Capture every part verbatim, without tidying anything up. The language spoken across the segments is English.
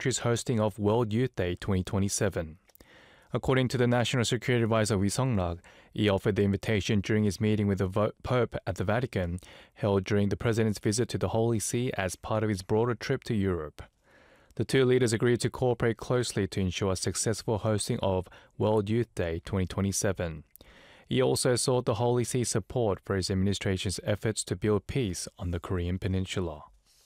country's hosting of World Youth Day twenty twenty-seven. According to the National Security Advisor Wi Sung-rak, he offered the invitation during his meeting with the Pope at the Vatican, held during the president's visit to the Holy See as part of his broader trip to Europe. The two leaders agreed to cooperate closely to ensure a successful hosting of World Youth Day twenty twenty-seven. He also sought the Holy See's support for his administration's efforts to build peace on the Korean peninsula.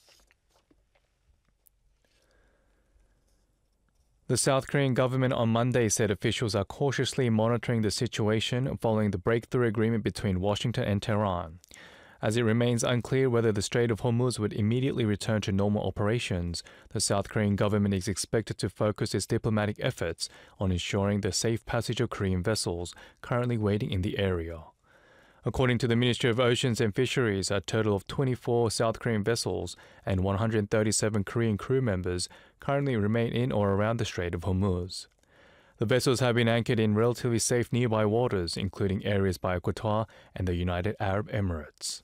The South Korean government on Monday said officials are cautiously monitoring the situation following the breakthrough agreement between Washington and Tehran. As it remains unclear whether the Strait of Hormuz would immediately return to normal operations, the South Korean government is expected to focus its diplomatic efforts on ensuring the safe passage of Korean vessels currently waiting in the area. According to the Ministry of Oceans and Fisheries, a total of twenty-four South Korean vessels and one hundred thirty-seven Korean crew members currently remain in or around the Strait of Hormuz. The vessels have been anchored in relatively safe nearby waters, including areas by Qatar and the United Arab Emirates.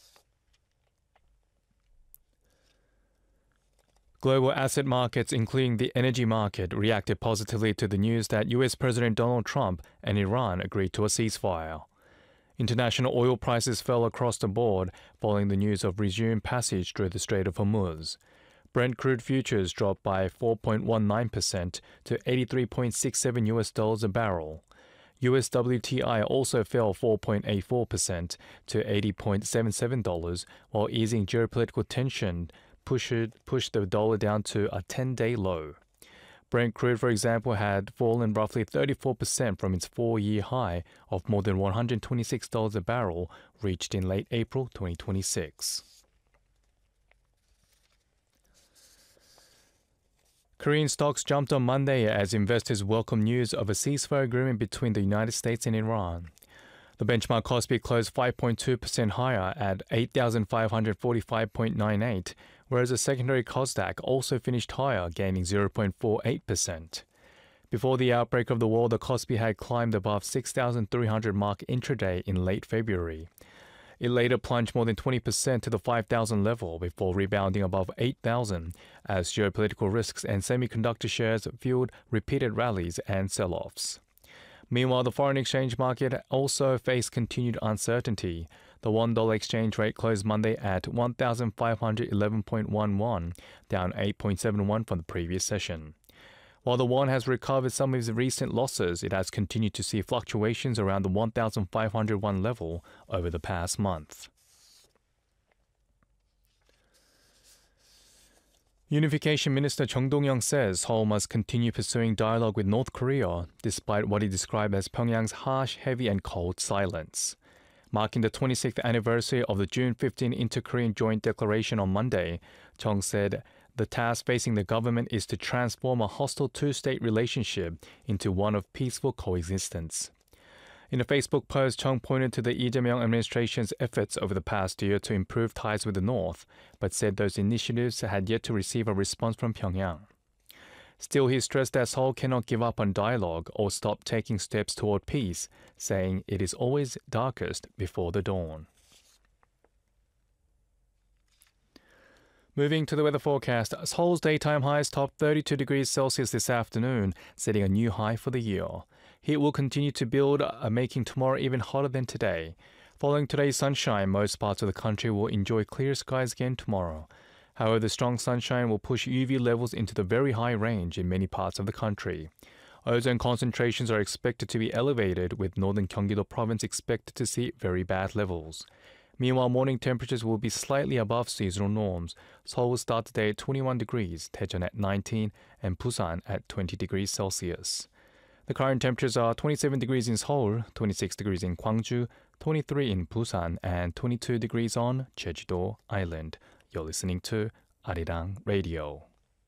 Global asset markets, including the energy market, reacted positively to the news that U S President Donald Trump and Iran agreed to a ceasefire. International oil prices fell across the board following the news of resumed passage through the Strait of Hormuz. Brent crude futures dropped by four point one nine percent to eighty-three point six seven U S dollars a barrel. U S W T I also fell four point eight four percent to eighty point seven seven dollars, while easing geopolitical tension pushed, pushed the dollar down to a ten-day low. Brent crude, for example, had fallen roughly thirty-four percent from its four-year high of more than one hundred twenty-six dollars a barrel reached in late April twenty twenty-six. Korean stocks jumped on Monday as investors welcomed news of a ceasefire agreement between the United States and Iran. The benchmark Kospi closed five point two percent higher at eight thousand five hundred forty-five point nine eight, whereas the secondary Kosdaq also finished higher, gaining zero point four eight percent. Before the outbreak of the war, the Kospi had climbed above six thousand three hundred mark intraday in late February. It later plunged more than twenty percent to the five thousand level before rebounding above eight thousand as geopolitical risks and semiconductor shares fueled repeated rallies and sell-offs. Meanwhile, the foreign exchange market also faced continued uncertainty. The one dollar exchange rate closed Monday at one thousand five hundred eleven point one won, down eight point seven one from the previous session. While the won has recovered some of its recent losses, it has continued to see fluctuations around the one thousand five hundred won level over the past month. Unification Minister Chung Dong-young says Seoul must continue pursuing dialogue with North Korea, despite what he described as Pyongyang's harsh, heavy and cold silence. Marking the twenty-sixth anniversary of the June fifteenth Inter-Korean Joint Declaration on Monday, Chung said the task facing the government is to transform a hostile two-state relationship into one of peaceful coexistence. In a Facebook post, Chung pointed to the Lee Jae-myung administration's efforts over the past year to improve ties with the North, but said those initiatives had yet to receive a response from Pyongyang. Still, he stressed that Seoul cannot give up on dialogue or stop taking steps toward peace, saying it is always darkest before the dawn. Moving to the weather forecast, Seoul's daytime highs topped thirty-two degrees Celsius this afternoon, setting a new high for the year. Heat will continue to build, uh, making tomorrow even hotter than today. Following today's sunshine, most parts of the country will enjoy clear skies again tomorrow. However, the strong sunshine will push U V levels into the very high range in many parts of the country. Ozone concentrations are expected to be elevated, with northern Gyeonggi-do province expected to see very bad levels. Meanwhile, morning temperatures will be slightly above seasonal norms. Seoul will start the day at twenty-one degrees, Daejeon at nineteen, and Busan at twenty degrees Celsius. The current temperatures are twenty-seven degrees in Seoul, twenty-six degrees in Gwangju, twenty-three in Busan, and twenty-two degrees on Jeju-do Island. You're listening to Arirang Radio.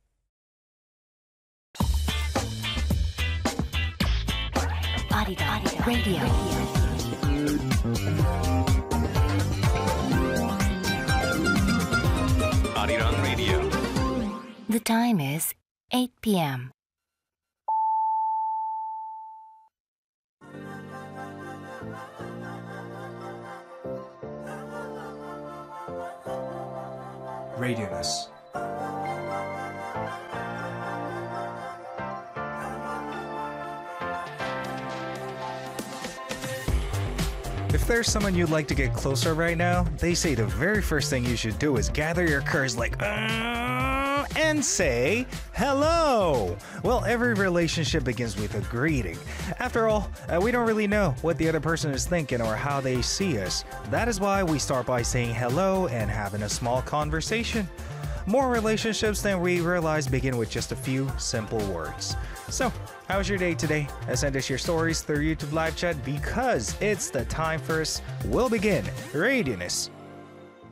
Arirang Radio. Arirang Radio. The time is eight p.m. Radio News. If there's someone you'd like to get closer right now, they say the very first thing you should do is gather your courage like, uh, and say, hello. Well, every relationship begins with a greeting. After all, uh, we don't really know what the other person is thinking or how they see us. That is why we start by saying hello and having a small conversation. More relationships than we realize begin with just a few simple words. So, how was your day today? Uh, Send us your stories through YouTube live chat because it's the time for us. We'll begin Radioness